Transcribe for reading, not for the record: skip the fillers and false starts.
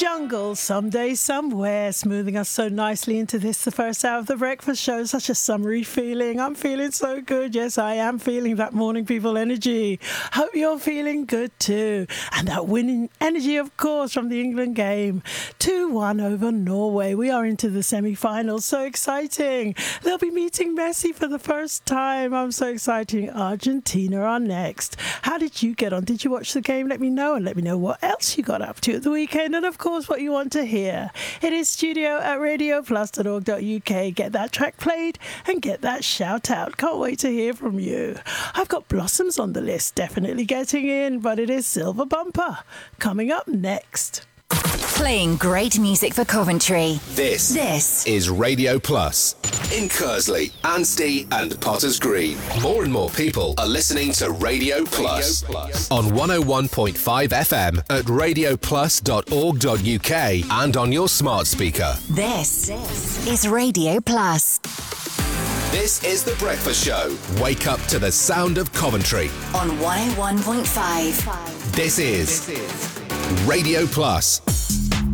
Jungle, Someday, Somewhere, smoothing us so nicely into this, the first hour of the breakfast show. Such a summery feeling. I'm feeling so good. Yes, I am feeling that morning people energy. Hope you're feeling good too. And that winning energy, of course, from the England game. 2-1 over Norway. We are into the semi-finals. So exciting. They'll be meeting Messi for the first time. I'm so excited. Argentina are next. How did you get on? Did you watch the game? Let me know, and let me know what else you got up to at the weekend, and of course what you want to hear. It is studio@radioplus.org.uk. Get that track played and get that shout out. Can't wait to hear from you. I've got Blossoms on the list, definitely getting in, but it is Silver Bumper coming up next. Playing great music for Coventry. This is Radio Plus. In Kersley, Anstey and Potters Green. More and more people are listening to Radio Plus. On 101.5 FM at radioplus.org.uk and on your smart speaker. This is Radio Plus. This is The Breakfast Show. Wake up to the sound of Coventry. On 101.5. This is Radio Plus.